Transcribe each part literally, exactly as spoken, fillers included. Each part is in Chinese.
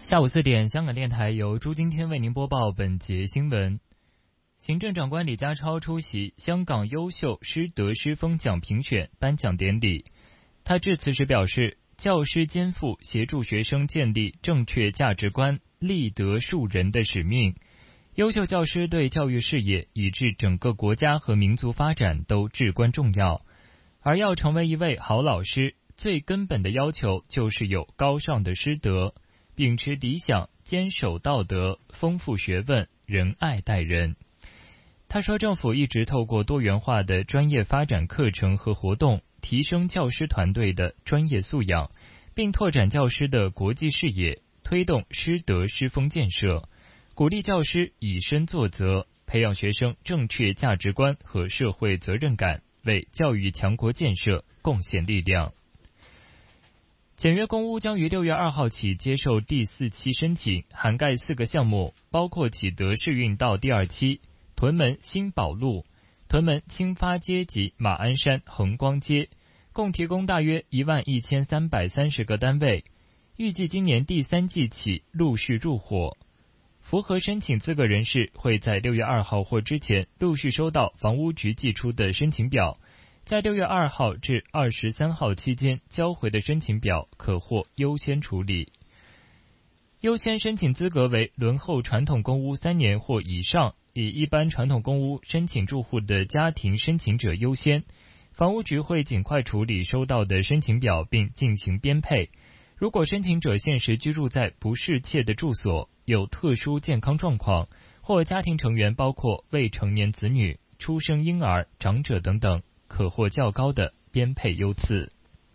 下午四点，香港电台由朱今天为您播报本节新闻。行政长官李家超出席香港优秀师德师风奖评选颁奖典礼。他致辞时表示，教师肩负协助学生建立正确价值观、立德树人的使命。优秀教师对教育事业以至整个国家和民族发展都至关重要。而要成为一位好老师，最根本的要求就是有高尚的师德，秉持理想，坚守道德，丰富学问，仁爱待人。他说，政府一直透过多元化的专业发展课程和活动，提升教师团队的专业素养，并拓展教师的国际视野，推动师德师风建设，鼓励教师以身作则，培养学生正确价值观和社会责任感，为教育强国建设贡献力量。简约公屋将于六月二号起接受第四期申请，涵盖四个项目，包括启德世运道第二期、屯门新宝路、屯门青发街及马鞍山恒光街，共提供大约一万一千三百三十个单位，预计今年第三季起陆续入伙。符合申请资格人士会在六月二号或之前陆续收到房屋局寄出的申请表，在六月二号至二十三号期间交回的申请表可获优先处理。优先申请资格为轮候传统公屋三年或以上，以一般传统公屋申请住户的家庭申请者优先。房屋局会尽快处理收到的申请表并进行编配。如果申请者现时居住在不适切的住所，有特殊健康状况，或家庭成员包括未成年子女、出生婴儿、长者等等，可获较高的编配优次。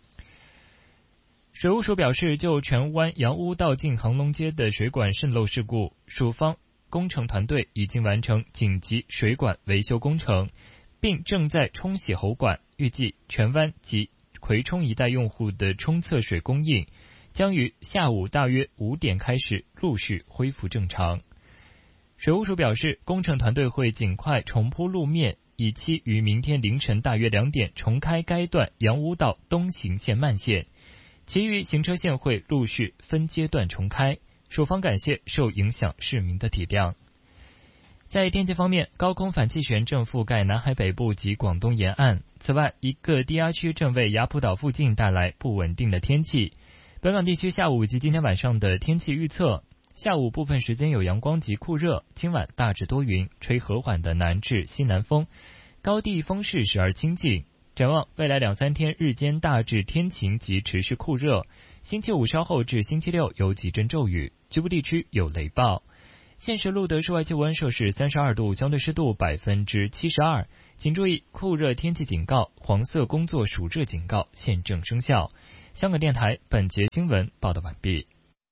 水务署表示，就荃湾洋屋道近恒隆街的水管渗漏事故，署方工程团队已经完成紧急水管维修工程，并正在冲洗喉管，预计荃湾及葵涌一带用户的冲厕水供应将于下午大约五点开始陆续恢复正常。水务署表示，工程团队会尽快重铺路面，以期于明天凌晨大约两点重开该段洋屋道东行线慢线，其余行车线会陆续分阶段重开。署方感谢受影响市民的体谅。在天气方面，高空反气旋正覆盖南海北部及广东沿岸，此外一个低压区正为雅浦岛附近带来不稳定的天气。本港地区下午及今天晚上的天气预测，下午部分时间有阳光及酷热，今晚大致多云，吹和缓的南至西南风，高地风势时而清劲。展望未来两三天日间大致天晴及持续酷热，星期五稍后至星期六有几阵骤雨，局部地区有雷暴。现时录得室外气温摄氏三十二度，相对湿度百分之七十二。请注意，酷热天气警告、黄色工作暑热警告现正生效。香港电台本节新闻报道完毕。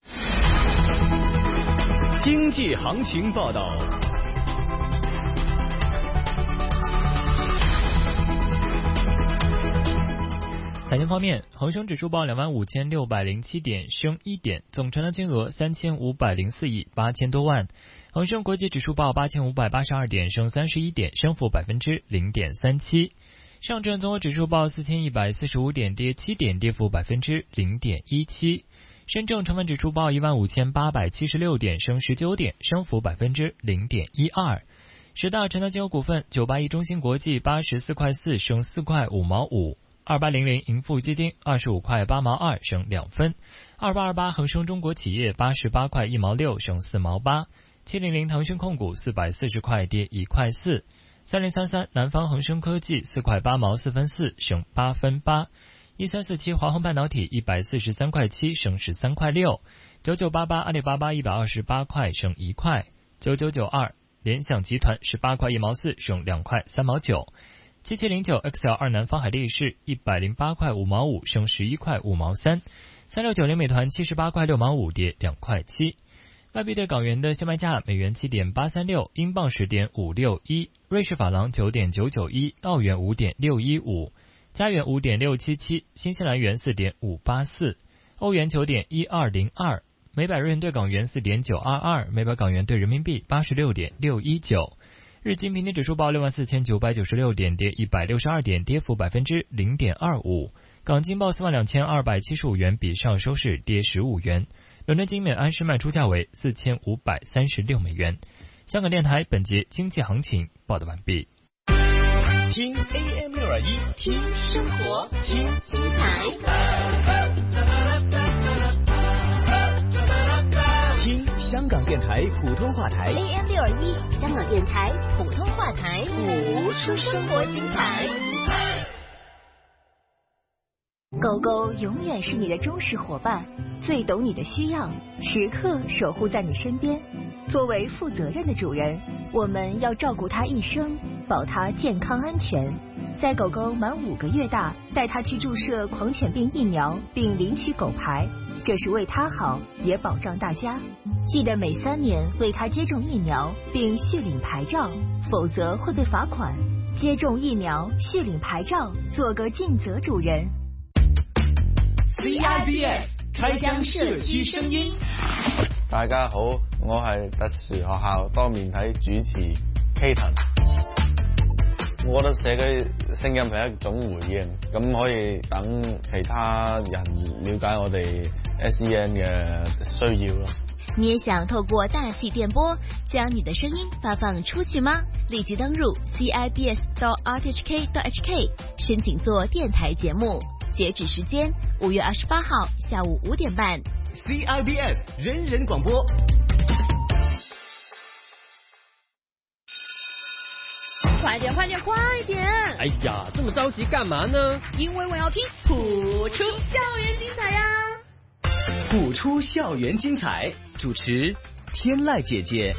经济行情报道。 财经方面，恒生指数报两万五千六百零七点，升一点，总成交金额三千五百零四亿八千多万。恒生国际指数报八千五百八十二点，升三十一点，升幅百分之零点三七。上证综合指数报四千一百四十五点，跌七点，跌幅百分之零点一七。深证成分指数报一万五千八百七十六点，升十九点，升幅百分之零点一二。十大成交金额股份，九八一中芯国际八十四块四，升四块五毛五。二八零零盈富基金二十五块八毛二，升两分。二八二八恒生中国企业八十八块一毛六，升四毛八。七零零腾讯控股四百四十块，跌一块四。三零三三南方恒生科技四块八毛四分四，升八分八。一三四七华虹半导体一百四十三块七，升十三块六。九九八八阿里巴巴一百二十八块，升一块。九九九二联想集团十八块一毛四，升两块三毛九。七七零九 X L 二南方海力士一百零八块五毛五，升十一块五毛三。三六九零美团七十八块六毛五，跌两块七。外币对港元的现卖价：美元七点八三六，英镑十点五六一，瑞士法郎九点九九一，澳元五点六一五，加元五点六七七，新西兰元四点五八四，欧元九点一二零二，每百日元对港元四点九二二，每百港元对人民币八十六点六一九。日经平均指数报六万四千九百九十六点，跌一百六十二点，跌幅百分之零点二五。港金报四万两千二百七十五元，比上收市跌十五元。 伦敦精美安士卖出价为四千五百三十六美元。香港电台本节经济行情报道完毕。 听 A M 六二一， 听生活，听精彩， 听香港电台普通话台 A M 六二一，香港电台普通话台， 谱出生活精彩。 狗狗永远是你的忠实伙伴，最懂你的需要，时刻守护在你身边。作为负责任的主人，我们要照顾它一生，保它健康安全。在狗狗满五个月大，带它去注射狂犬病疫苗，并领取狗牌，这是为它好，也保障大家。记得每三年为它接种疫苗，并续领牌照，否则会被罚款。接种疫苗，续领牌照，做个尽责主人。 C I B S 开疆社區聲音。 大家好，我係特殊學校多面體主持 Katon。我覺得社區聲音係一種回應，咁可以等其他人了解我哋 S E N 嘅需要咯。 你也想透过大气电波将你的声音发放出去吗？立即登入 C I B S dot R T H K dot H K 申请做电台节目。截止时间五月二十八号下午五点半。 C I B S 人人广播。 快点快点快点！ 哎呀，这么着急干嘛呢？ 因为我要听谱出校园精彩呀！ 谱出校园精彩，主持天籁姐姐。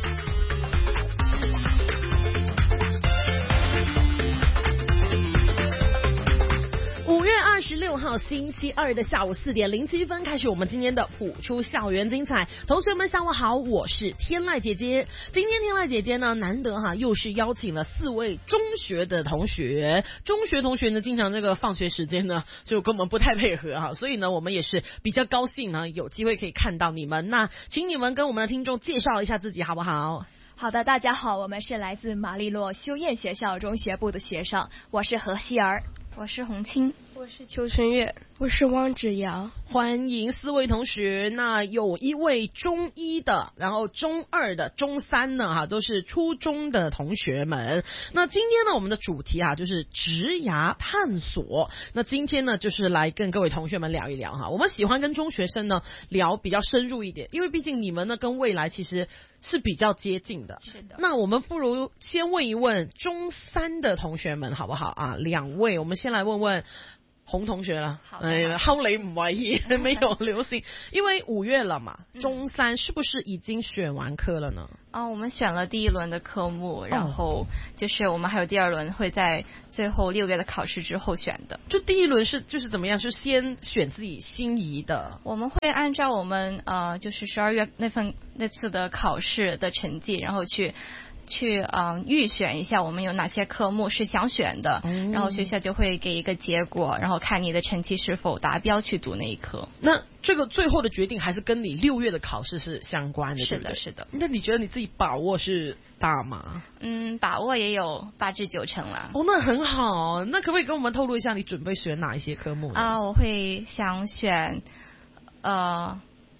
五月二十六号星期二的下午四点零七分开始我们今天的谱出校园精彩。同学们下午好，我是天籁姐姐。今天天籁姐姐呢难得哈又是邀请了四位中学的同学。中学同学呢经常这个放学时间呢就跟我们不太配合哈，所以呢我们也是比较高兴呢有机会可以看到你们。那请你们跟我们的听众介绍一下自己好不好？ 好的，大家好，我们是来自马利洛修燕学校中学部的学生，我是何希儿。 我是洪清， 我是邱春月，我是汪芷瑶。 欢迎四位同学。那有一位中一的，然后中二的，中三呢哈，都是初中的同学们。那今天呢我们的主题啊就是职涯探索。那今天呢就是来跟各位同学们聊一聊哈，我们喜欢跟中学生呢聊比较深入一点，因为毕竟你们呢跟未来其实是比较接近的。 是的。 那我们不如先问一问中三的同学们好不好啊？两位，我们先来问问洪同学了。 好， 哎呀，后你唔為意，沒有流行，因為五月了嘛，中三是不是已經選完科了呢？ 啊，我們選了第一輪的科目，然後就是我們還有第二輪會在最後六月的考試之後選的。 就第一輪是就是怎麼樣？是先選自己心儀的。 我們會按照我們呃就是十二月那份那次的考試的成績，然後去。去嗯、呃、預選一下我們有哪些科目是想選的、嗯、然後學校就會給一個結果，然後看你的成績是否達標去讀那一科。 那這個最後的決定還是跟你六月的考試是相關的， 是的， 對不對？ 是的。 那你覺得你自己把握是大嗎？ 嗯，把握也有八至九成啦。 哦，那很好。那可不可以跟我們透露一下你準備選哪一些科目呢？ 啊，我會想選呃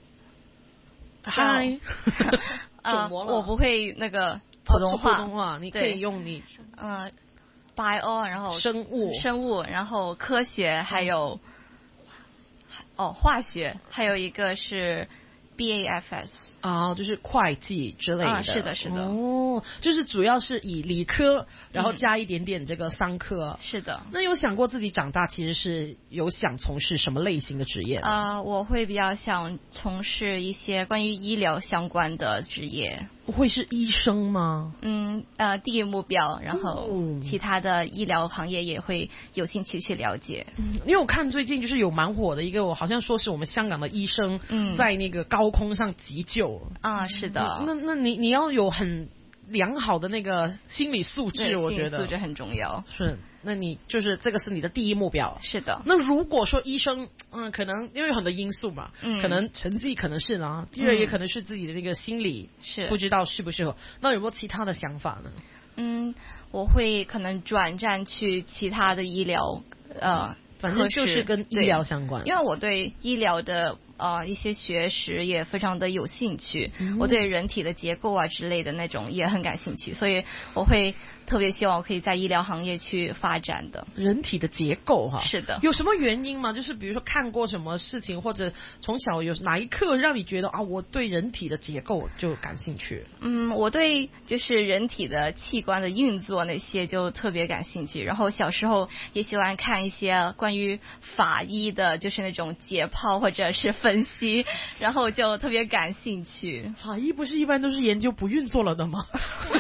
嗨呃我不會那個普通話， 普通話你可以用你呃 bio 然後生物生物然後科學還有哦化學，還有一個是 B A F S 啊，就是會計之類的。 啊，是的，是的。 哦，就是主要是以理科，然後加一點點這個商科。 嗯、是的。 那有想過自己長大其實是有想從事什麼類型的職業？ 啊、呃，我會比較想從事一些關於醫療相關的職業。 會是醫生嗎？ 嗯，呃，第一目標，然後其他的醫療行業也會有興趣去了解。 嗯，因為我看最近就是有蠻火的一個，我好像說是我們香港的醫生，嗯，在那個高空上急救。 啊，是的。 那那你你要有很良好的那個心理素質，我覺得心理素質很重要。 是，那你就是這個是你的第一目標。 是的。 那如果說醫生，嗯，可能因為有很多因素嘛，嗯，可能成績可能是啦，第二也可能是自己的那個心理是不知道適不適合。那有沒有其他的想法呢？ 嗯，我會可能轉戰去其他的醫療，呃， 反正就是跟醫療相關。 因為我對醫療的呃一些学识也非常的有兴趣， 嗯、 我对人体的结构啊之类的那种也很感兴趣，所以我会特别希望我可以在医疗行业去发展的。 人体的结构哈， 是的。 有什么原因吗？就是比如说看过什么事情，或者从小有哪一刻让你觉得啊，我对人体的结构就感兴趣？ 嗯，我对就是人体的器官的运作那些就特别感兴趣，然后小时候也喜欢看一些关于法医的，就是那种解剖或者是分析，然后就特别感兴趣。 法医不是一般都是研究不运作了的吗？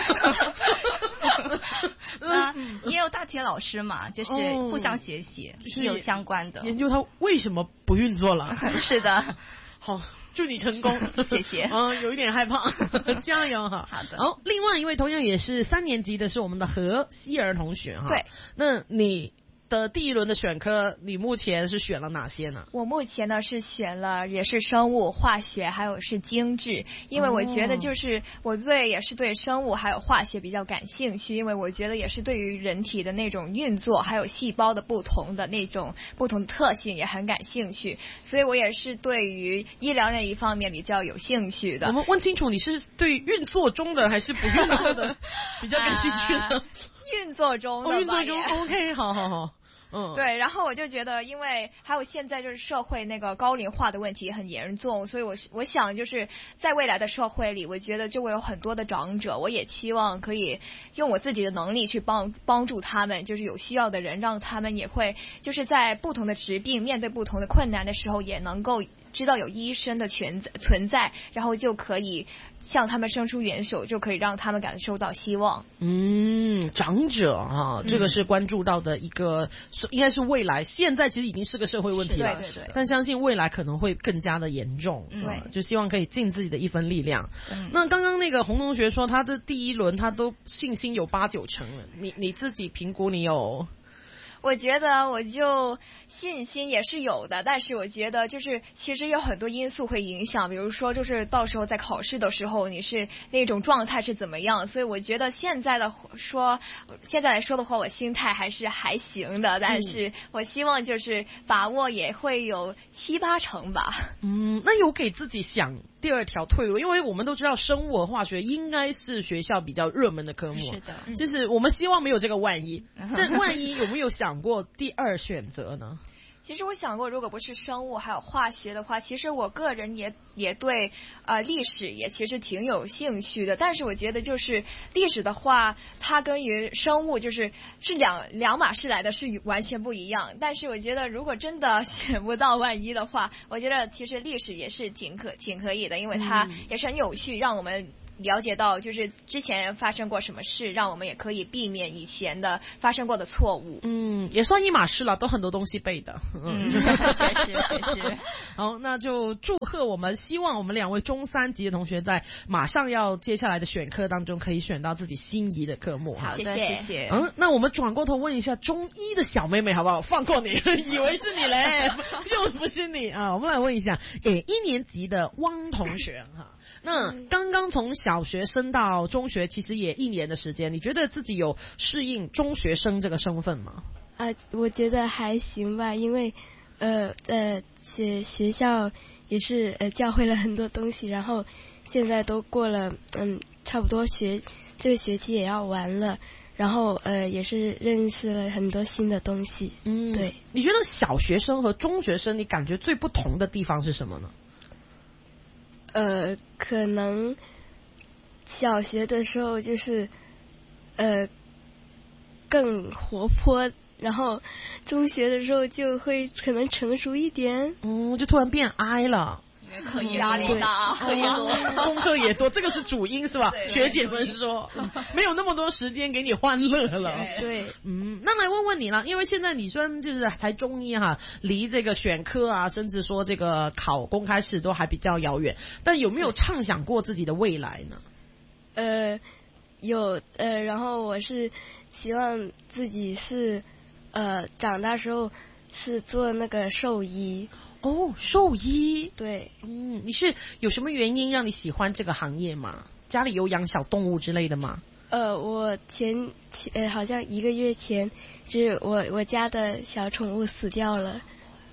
那也有大铁老师嘛，就是互相学习，哦、是有相关的研究它为什么不运作了。 是的， 好，祝你成功， 谢谢。 嗯，有一点害怕，加油哈。 好的。 好，另外一位同样也是三年级的是我们的何希儿同学哈。 对， 那你的第一轮的选科，你目前是选了哪些呢？ 我目前呢是选了也是生物、化学，还有是经济，因为我觉得就是我对也是对生物还有化学比较感兴趣，因为我觉得也是对于人体的那种运作，还有细胞的不同的那种不同的特性也很感兴趣，所以我也是对于医疗那一方面比较有兴趣的。 我们问清楚，你是对运作中的还是不运作的比较感兴趣的？啊运作中的吧， 哦、运作中 OK， 好好好。 嗯，对，然后我就觉得，因为还有现在就是社会那个高龄化的问题很严重，所以我我想就是在未来的社会里，我觉得就会有很多的长者，我也期望可以用我自己的能力去帮帮助他们，就是有需要的人，让他们也会就是在不同的疾病面对不同的困难的时候，也能够知道有医生的存在存在，然后就可以向他们伸出援手，就可以让他们感受到希望。 嗯，长者啊，这个是关注到的一个。应该是未来，现在其实已经是个社会问题了， 对对对， 但相信未来可能会更加的严重， 对、嗯， 就希望可以尽自己的一份力量。嗯、那刚刚那个洪同学说，他的第一轮他都信心有八九成了，你你自己评估你有？ 我觉得我就信心也是有的，但是我觉得就是其实有很多因素会影响，比如说就是到时候在考试的时候你是那种状态是怎么样，所以我觉得现在的说现在来说的话，我心态还是还行的，但是我希望就是把握也会有七八成吧。 嗯，那有给自己想第二条退路，因为我们都知道生物和化学应该是学校比较热门的科目， 是的， 嗯、就是我们希望没有这个万一，但万一有没有想过第二选择呢？ 其实我想过，如果不是生物还有化学的话，其实我个人也也对呃历史也其实挺有兴趣的。但是我觉得就是历史的话，它跟于生物就是是两两码事来的，是完全不一样。但是我觉得如果真的选不到万一的话，我觉得其实历史也是挺可挺可以的，因为它也是很有趣，让我们了解到就是之前发生过什么事，让我们也可以避免以前的发生过的错误。 嗯，也算一码事了，都很多东西背的。 嗯，确实确实。 好，那就祝贺我们，希望我们两位中三级的同学在马上要接下来的选课当中可以选到自己心仪的科目。 好的，谢谢。 嗯，那我们转过头问一下中一的小妹妹好不好？放过你，以为是你嘞，又不是你啊！我们来问一下，诶，一年级的汪同学哈。那刚刚从小学升到中学，其实也一年的时间，你觉得自己有适应中学生这个身份吗？ 啊，我觉得还行吧，因为呃呃学学校也是呃教会了很多东西，然后现在都过了嗯差不多学这个学期也要完了，然后呃也是认识了很多新的东西。 嗯， 对。 你觉得小学生和中学生，你感觉最不同的地方是什么呢？ 呃，可能小学的时候就是呃更活泼，然后中学的时候就会可能成熟一点。 嗯，就突然变哀了。 课业压力大，课业多， 功课也多，这个是主因是吧？学姐们说没有那么多时间给你欢乐了。 对， 嗯，那来问问你了，因为现在你虽然就是才中一哈，离这个选科啊，甚至说这个考公开试都还比较遥远，但有没有畅想过自己的未来呢？ 呃，有呃，然后我是希望自己是呃长大时候是做那个兽医。 哦，兽医。 对， 嗯，你是有什么原因让你喜欢这个行业吗？家里有养小动物之类的吗？ 呃，我前前呃好像一个月前，就是我我家的小宠物死掉了。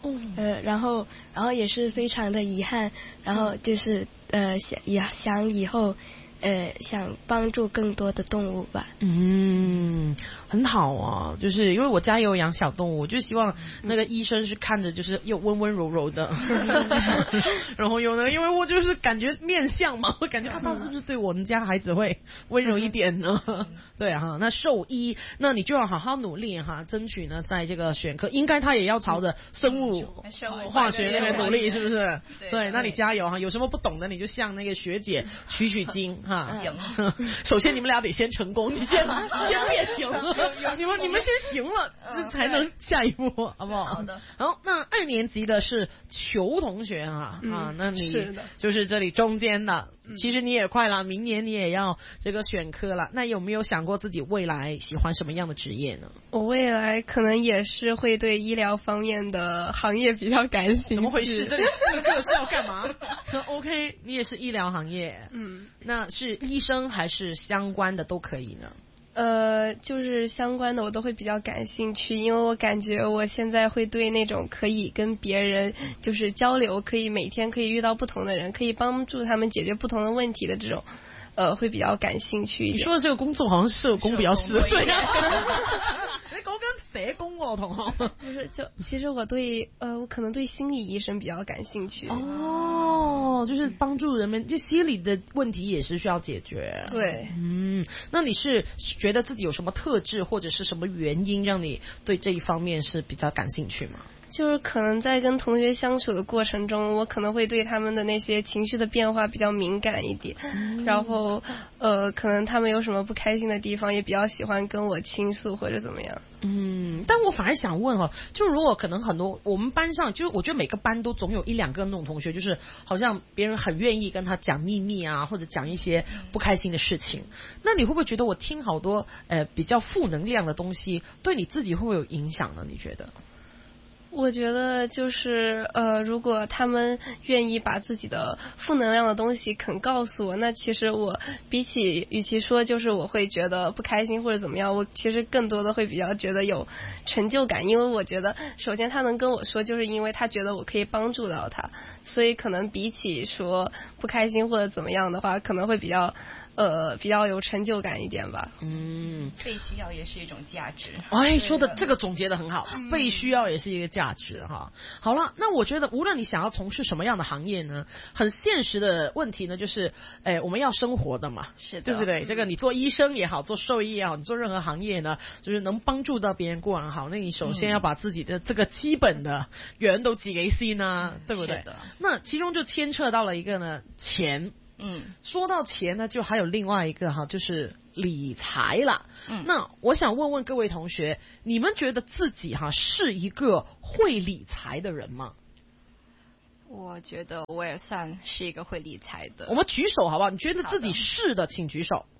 呃，然后然后也是非常的遗憾，然后就是呃想也想以后呃想帮助更多的动物吧。 嗯，很好啊，就是因为我家也有养小动物，我就希望那个医生是看着就是又温温柔柔的，然后有呢，因为我就是感觉面相嘛，我感觉啊，他是不是对我们家孩子会温柔一点呢？对啊，那兽医，那你就要好好努力哈，争取呢在这个选科，应该他也要朝着生物、化学那边努力，是不是？对，那你加油哈，有什么不懂的你就向那个学姐取取经哈。首先你们俩得先成功，你先先变行了，你们你们先行了，这才能下一步，好不好？ 好的。 好，那二年级的是裘同学啊、嗯、啊，那你是的， 就是这里中间的，其实你也快了，明年你也要这个选科了，那有没有想过自己未来喜欢什么样的职业呢？ 我未来可能也是会对医疗方面的行业比较感兴趣。 怎么回事？这里四个是要干嘛？OK， 你也是医疗行业，嗯，那是医生还是相关的都可以呢？ 呃，就是相关的我都会比较感兴趣，因为我感觉我现在会对那种可以跟别人就是交流，可以每天可以遇到不同的人，可以帮助他们解决不同的问题的这种，呃，会比较感兴趣一点。 你说的这个工作好像社工比较适合，对啊。你講緊社工喎，同學。 不是，就其實我對呃，我可能對心理醫生比較感興趣。 哦，就是幫助人們，就心理的問題也是需要解決。 對， 嗯，那你是覺得自己有什麼特質或者是什麼原因讓你對這一方面是比較感興趣嗎？ 就是可能在跟同學相處的過程中，我可能會對他們的那些情緒的變化比較敏感一點，嗯、然後呃，可能他們有什麼不開心的地方，也比較喜歡跟我傾訴或者怎麼樣。 嗯，但我反而想問哈，就如果可能很多我們班上，就是我覺得每個班都總有一兩個那種同學，就是好像別人很願意跟他講秘密啊，或者講一些不開心的事情。那你會不會覺得我聽好多呃比較負能量的東西，對你自己會不會有影響呢？你覺得？ 我覺得就是呃，如果他們願意把自己的負能量的東西肯告訴我，那其實我比起與其說就是我會覺得不開心或者怎麼樣，我其實更多的會比較覺得有成就感，因為我覺得首先他能跟我說，就是因為他覺得我可以幫助到他，所以可能比起說不開心或者怎麼樣的話，可能會比較呃，比較有成就感一點吧。 嗯，被需要也是一種價值。 哎，說的這個總結得很好，嗯、被需要也是一個價值哈。好了，那我覺得無論你想要從事什麼樣的行業呢，很現實的問題呢，就是，哎，我們要生活的嘛， 是的， 對不對？嗯、這個你做醫生也好，做獸醫也好，你做任何行業呢，就是能幫助到別人固然好，那你首先要把自己的這個基本的人都擠給先啊，對不對？是的。那其中就牽扯到了一個呢，錢。嗯，說到錢呢，就還有另外一個哈，就是理財啦。嗯，那我想問問各位同學，你們覺得自己哈是一個會理財的人嗎？ 我覺得我也算是一個會理財的。 我們舉手好不好？你覺得自己是的，請舉手。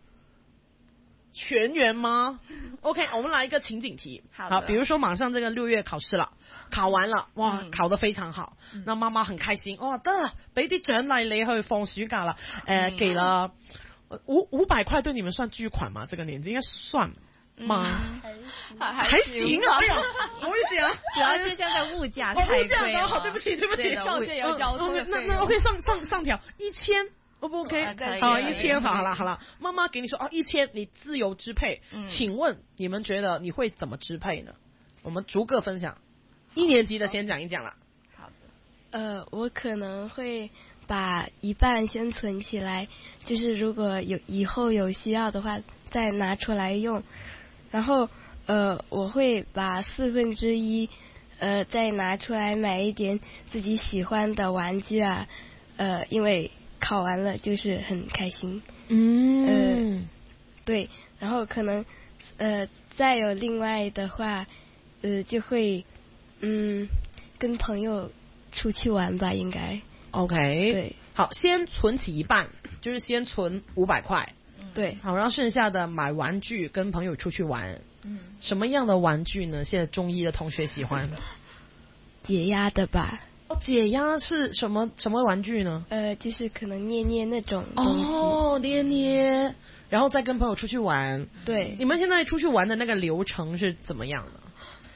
全員嗎 ？OK， 我們來一個情景題。好，好，比如說馬上這個六月考試了，考完了，哇，嗯、考得非常好，嗯、那媽媽很開心，哦，得了，俾啲獎勵你去放暑假了，呃，嗯、給了五五百塊，對你們算巨款嗎？這個年紀應該算嗎？嗯、還還行啊，哎呀，不好意思啊， 主要是現在物價太貴了。 好，對不起，對不起， 上學有交通費。 那那 OK， 上上上條一千。O 不 OK？ 啊，一千好，好了好了，媽媽給你說哦，一千你自由支配，嗯、請問你們覺得你會怎麼支配呢？我們逐個分享，一年級的先講一講了。 好的，呃，我可能會把一半先存起來，就是如果有以後有需要的話再拿出來用，然後呃，我會把四分之一呃再拿出來買一點自己喜歡的玩具啊，呃，因為考完了就是很開心，嗯，呃，對，然後可能，呃，再有另外的話，呃，就會，嗯，跟朋友出去玩吧，應該。 OK， 對， 好，先存起一半，就是先存五百塊， 對， 好，然後剩下的買玩具，跟朋友出去玩。嗯，什麼樣的玩具呢？現在中醫的同學喜歡解壓的吧。 哦，解壓是什麼什麼玩具呢？ 呃，就是可能捏捏那種東西。 哦，捏捏，然後再跟朋友出去玩。 對， 你們現在出去玩的那個流程是怎麼樣的？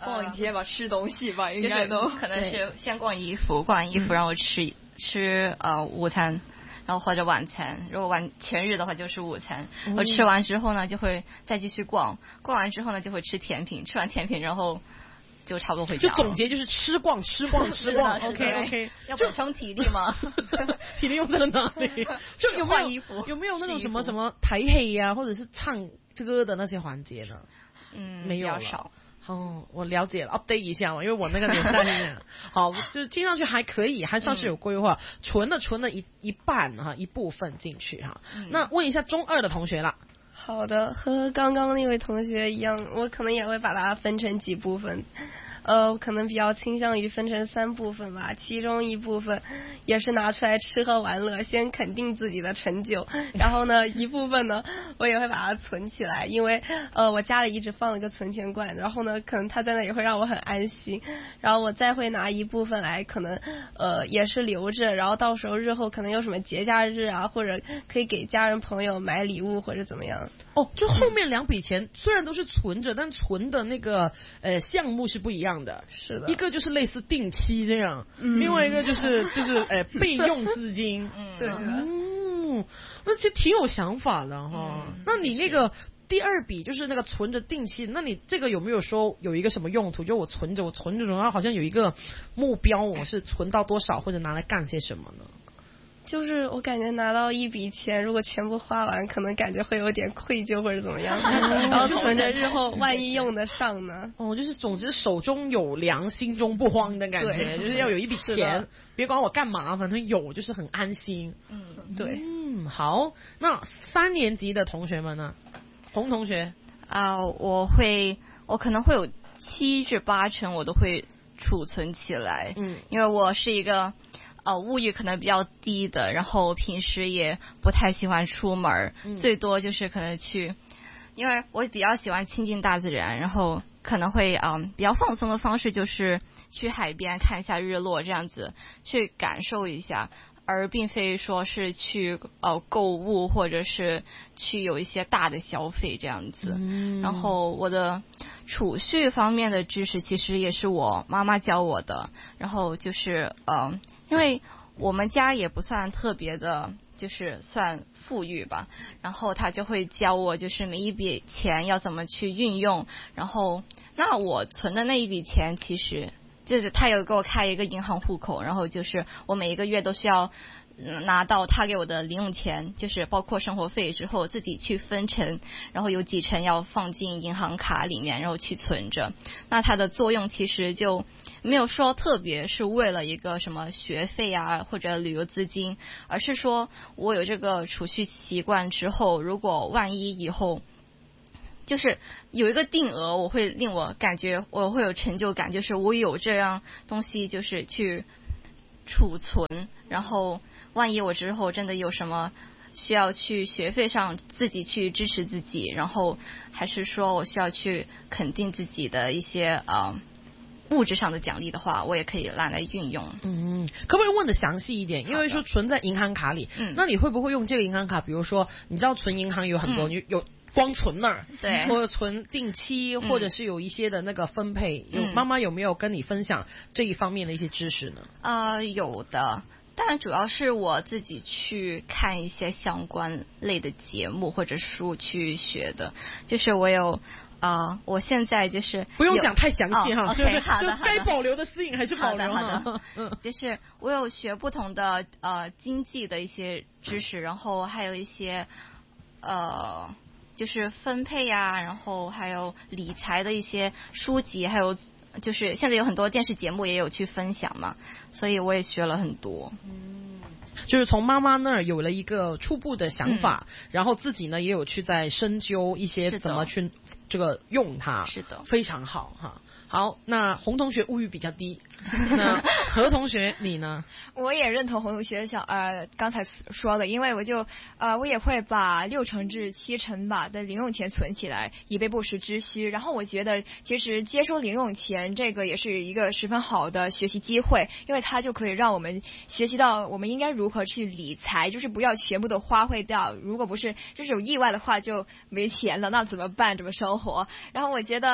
逛街吧，吃东西吧，应该都可能是先逛衣服，逛完衣服然后吃吃呃午餐。然后或者晚餐，如果晚全日的话就是午餐。我、嗯、吃完之后呢，就会再继续逛，逛完之后呢就会吃甜品，吃完甜品然后就差不多回家了。 就总结就是吃逛吃逛吃逛。OK OK， 要补充体力吗？ 体力用在哪里？就有没有衣服？有没有那种什么什么台黑呀，或者是唱歌的那些环节呢？ 嗯， 没有了， 比较少。 哦，我了解了 ，update 一下嘛，因为我那个年代是好，就是听上去还可以，还算是有规划，嗯、存了存了一一半哈，一部分进去哈。嗯、那问一下中二的同学了。 好的，和刚刚那位同学一样，我可能也会把它分成几部分。呃，可能比较倾向于分成三部分吧，其中一部分也是拿出来吃喝玩乐，先肯定自己的成就，然后呢，一部分呢，我也会把它存起来，因为呃，我家里一直放了个存钱罐，然后呢，可能它在那也会让我很安心，然后我再会拿一部分来，可能呃也是留着，然后到时候日后可能有什么节假日啊，或者可以给家人朋友买礼物或者怎么样。 哦，就后面两笔钱、嗯、虽然都是存着，但存的那个呃项目是不一样。 是的， 一个就是类似定期这样，嗯、另外一个就是就是呃备用资金， 嗯， 对，嗯，那其实挺有想法的哈。嗯、那你那个第二笔就是那个存着定期，那你这个有没有说有一个什么用途？就我存着我存着，然后好像有一个目标，我是存到多少或者拿来干些什么呢？ 就是我感觉拿到一笔钱，如果全部花完，可能感觉会有点愧疚或者怎么样，然后存着日后万一用得上呢。 哦，就是总之手中有粮，心中不慌的感觉，就是要有一笔钱，别管我干嘛，反正有就是很安心。 嗯， 对。 嗯，好，那三年级的同学们呢？洪同学啊、呃，我会，我可能会有七至八成我都会储存起来。嗯，因为我是一个。呃，物欲可能比较低的，然后平时也不太喜欢出门，嗯、最多就是可能去，因为我比较喜欢亲近大自然，然后可能会嗯、呃、比较放松的方式就是去海边看一下日落，这样子去感受一下，而并非说是去呃购物或者是去有一些大的消费这样子。嗯、然后我的储蓄方面的知识其实也是我妈妈教我的，然后就是呃。因为我们家也不算特别的，就是算富裕吧，然后他就会教我，就是每一笔钱要怎么去运用。然后，那我存的那一笔钱，其实就是他有给我开一个银行户口，然后就是我每一个月都需要拿到他给我的零用钱，就是包括生活费之后自己去分成，然后有几成要放进银行卡里面，然后去存着。那它的作用其实就没有说特别是为了一个什么学费啊或者旅游资金，而是说我有这个储蓄习惯之后，如果万一以后就是有一个定额，我会令我感觉我会有成就感，就是我有这样东西就是去储存，然后万一我之后真的有什么需要去学费上自己去支持自己，然后还是说我需要去肯定自己的一些呃物质上的奖励的话，我也可以拿来运用。 嗯，可不可以问的详细一点？因为说存在银行卡里，嗯，那你会不会用这个银行卡？比如说，你知道存银行有很多，嗯、有光存那儿， 对， 或者存定期，或者是有一些的那个分配。嗯、有妈妈有没有跟你分享这一方面的一些知识呢？ 啊、呃，有的。但主要是我自己去看一些相关类的节目或者书去学的，就是我有啊、呃，我现在就是不用讲太详细哈， 哦、 对不对？ 好的， 该保留的私隐还是保留好的。好的嗯，就是我有学不同的呃经济的一些知识，然后还有一些呃就是分配呀、啊，然后还有理财的一些书籍，还有。就是现在有很多电视节目也有去分享嘛，所以我也学了很多。 嗯，就是从妈妈那儿有了一个初步的想法，嗯、然后自己呢也有去在深究一些怎么去这个用它。 是的， 非常好哈。好，那洪同学物欲比较低，那何同学你呢？ 我也认同洪同学想呃刚才说的，因为我就呃我也会把六成至七成吧的零用钱存起来，以备不时之需。然后我觉得其实接收零用钱这个也是一个十分好的学习机会，因为它就可以让我们学习到我们应该如何去理财，就是不要全部都花费掉。如果不是就是有意外的话就没钱了，那怎么办？怎么生活？然后我觉得。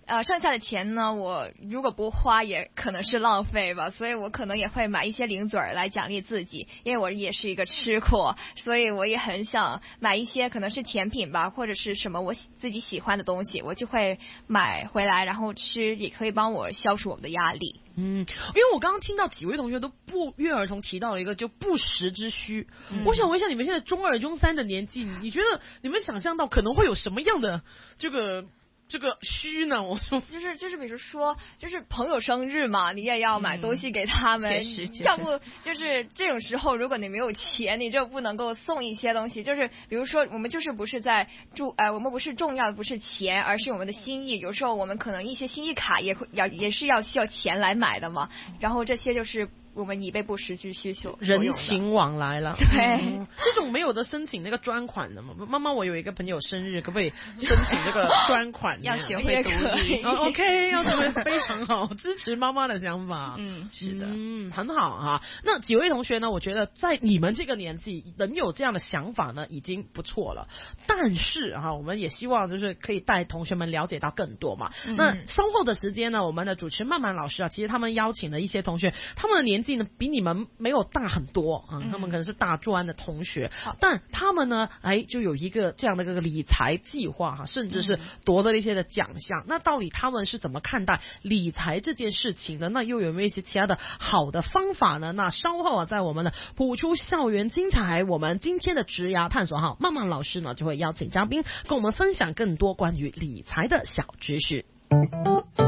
呃，剩下的钱呢，我如果不花也可能是浪费吧，所以我可能也会买一些零嘴儿来奖励自己，因为我也是一个吃货，所以我也很想买一些可能是甜品吧，或者是什么我自己喜欢的东西，我就会买回来然后吃，也可以帮我消除我的压力。 嗯，因为我刚刚听到几位同学都不约而同提到了一个就不时之需、嗯、我想问一下你们现在中二中三的年纪，你觉得你们想象到可能会有什么样的这个这个虚呢？我说就是就是比如说就是朋友生日嘛，你也要买东西给他们、嗯、要不就是这种时候如果你没有钱你就不能够送一些东西，就是比如说我们就是不是在注呃我们不是重要的不是钱，而是我们的心意，有时候我们可能一些心意卡也会要也是要需要钱来买的嘛，然后这些就是我们以备不时之需求， 人情往来了。 对、 嗯，这种没有的申请那个专款的嘛。妈妈，我有一个朋友生日，可不可以申请这个专款？ 要学会独立。 哦、OK， 要学会非常好，支持妈妈的想法。 嗯，是的， 嗯，很好哈。那几位同学呢？我觉得在你们这个年纪能有这样的想法呢，已经不错了。但是哈，我们也希望就是可以带同学们了解到更多嘛。嗯、那稍后的时间呢，我们的主持曼曼老师啊，其实他们邀请了一些同学，他们的年纪呢比你们没有大很多啊、嗯，他们可能是大专的同学，嗯、但他们呢，哎，就有一个这样的一个理财计划哈，甚至是夺得了一些的奖项。嗯、那到底他们是怎么看待理财这件事情的？那又有没有一些其他的好的方法呢？那稍后啊，在我们的普出校园精彩，我们今天的职涯探索号，曼曼老师呢就会邀请嘉宾跟我们分享更多关于理财的小知识。